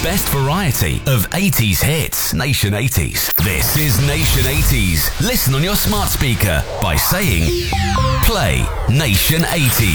best variety of 80s hits. Nation 80s. This is Nation 80s. Listen on your smart speaker by saying, play Nation 80s.